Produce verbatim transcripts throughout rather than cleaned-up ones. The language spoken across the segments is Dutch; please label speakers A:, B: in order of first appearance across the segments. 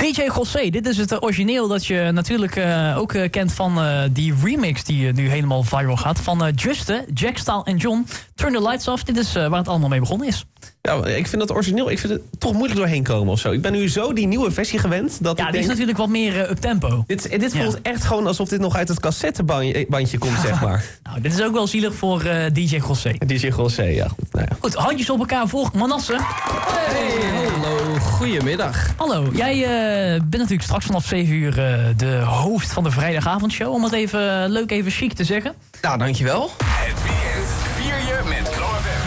A: D J José, dit is het uh, origineel dat je natuurlijk uh, ook uh, kent van uh, die remix die uh, nu helemaal viral gaat. Van uh, Juste, Jack Stahl en John. Turn the Lights Off, dit is uh, waar het allemaal mee begonnen is.
B: Ja, ik vind dat origineel, ik vind het toch moeilijk doorheen komen of zo. Ik ben nu zo die nieuwe versie gewend. Dat
A: ja,
B: ik
A: die
B: denk,
A: is natuurlijk wat meer uh, up-tempo.
B: Dit, dit voelt ja. echt gewoon alsof dit nog uit het cassettebandje komt, zeg maar.
A: Nou, dit is ook wel zielig voor uh, D J José.
B: D J José, ja goed. Nou ja.
A: Goed, handjes op elkaar voor Manasse.
C: Hey, hallo, goedemiddag.
A: Hallo, jij uh, bent natuurlijk straks vanaf zeven uur uh, de host van de vrijdagavondshow. Om het even uh, leuk, even chic te zeggen.
C: Nou, dankjewel.
D: Het weekend vier je met Glow F M.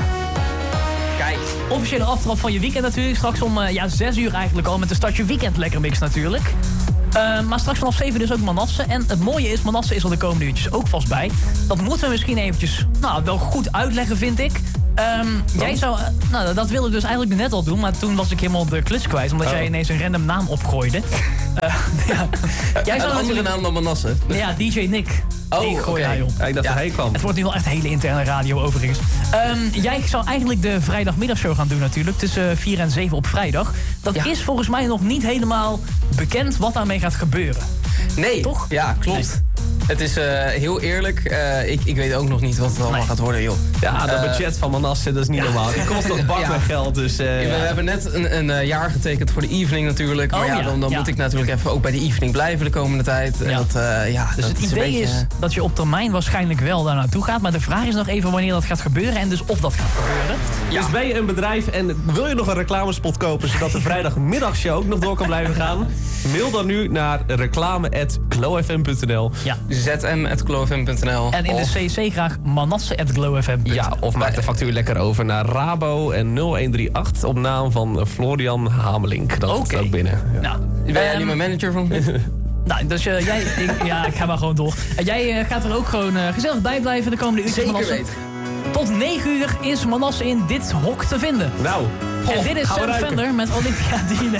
C: Kijk.
A: Officiële aftrap van je weekend natuurlijk. Straks om uh, ja, zes uur eigenlijk al met de start je weekend lekker mix natuurlijk. Uh, maar straks vanaf zeven dus ook Manasse. En het mooie is, Manasse is er de komende uurtjes ook vast bij. Dat moeten we misschien eventjes nou, wel goed uitleggen, vind ik. Um, jij zou, nou, dat wilde ik dus eigenlijk net al doen, maar toen was ik helemaal de kluts kwijt, omdat oh. jij ineens een random naam opgooide. Uh, ja. Jij zou
C: een andere naam dan Manasse?
A: Ja, D J Nick.
C: Oh,
A: die gooi jij op.
B: Ja, ik dacht
A: ja,
B: dat hij kwam.
A: Het wordt nu wel echt hele interne radio overigens. Um, jij zou eigenlijk de vrijdagmiddagshow gaan doen natuurlijk, tussen vier en zeven op vrijdag. Dat ja. is volgens mij nog niet helemaal bekend wat daarmee gaat gebeuren.
C: Nee,
A: toch?
C: Ja, klopt. Nee. Het is uh, heel eerlijk, uh, ik, ik weet ook nog niet wat het allemaal nee. gaat worden, joh.
B: Ja, dat
C: uh,
B: budget van Manasse, dat is niet ja. normaal. Die kost nog bak ja. met geld, dus... Uh,
C: we
B: ja.
C: hebben net een, een uh, jaar getekend voor de evening natuurlijk. Maar oh, ja, dan, dan ja. moet ik natuurlijk even ook bij de evening blijven de komende tijd. Ja. Dat, uh, ja,
A: dus
C: dat
A: het
C: is
A: idee
C: beetje,
A: is dat je op termijn waarschijnlijk wel daar naartoe gaat. Maar de vraag is nog even wanneer dat gaat gebeuren en dus of dat gaat gebeuren.
B: Ja. Dus ben je een bedrijf en wil je nog een reclamespot kopen zodat de vrijdagmiddagshow ook nog door kan blijven gaan? Mail dan nu naar reclame at glow f m punt n l.
A: Ja.
C: z m at glow f m punt n l.
A: En in of... de C C graag manasse at glow f m punt n l.
B: Ja, of maak de factuur lekker over naar Rabo en nul een drie acht op naam van Florian Hamelink. Dat okay. is ook binnen. Ja.
A: Nou,
C: ben jij
A: um,
C: niet mijn manager van?
A: Nou, dus uh, jij... Ik, ja, ik ga maar gewoon door. En jij uh, gaat er ook gewoon uh, gezellig bij blijven de komende uurtjes.
C: Zeker weten.
A: Tot negen uur is Manasse in dit hok te vinden.
B: Nou.
A: En dit is Sam Fender met Olivia Dean.